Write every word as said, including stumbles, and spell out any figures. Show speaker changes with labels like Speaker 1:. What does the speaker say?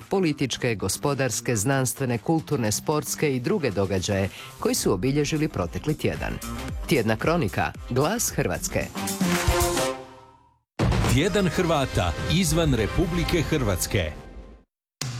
Speaker 1: političke, gospodarske, znanstvene, kulturne, sportske i druge događaje koji su obilježili protekli tjedan. Tjedna kronika, Glas Hrvatske.
Speaker 2: Tjedan Hrvata izvan Republike Hrvatske.